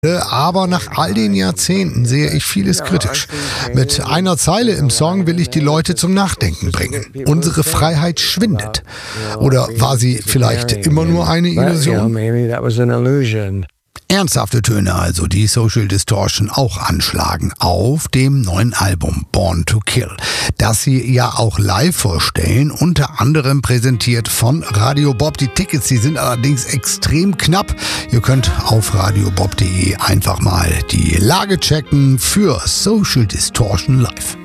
Aber nach all den Jahrzehnten sehe ich vieles kritisch. Mit einer Zeile im Song will ich die Leute zum Nachdenken bringen. Unsere Freiheit schwindet. Oder war sie vielleicht immer nur eine Illusion? Ernsthafte Töne also, die Social Distortion auch anschlagen auf dem neuen Album Born to Kill, das sie ja auch live vorstellen, unter anderem präsentiert von Radio Bob. Die Tickets, die sind allerdings extrem knapp. Ihr könnt auf radiobob.de einfach mal die Lage checken für Social Distortion live.